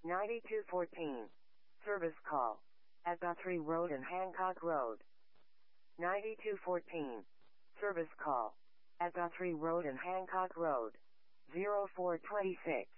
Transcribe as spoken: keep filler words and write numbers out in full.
ninety-two fourteen. Service call. At Guthrie Road and Hancock Road. ninety-two fourteen. Service call. At Guthrie Road and Hancock Road. zero four twenty-six.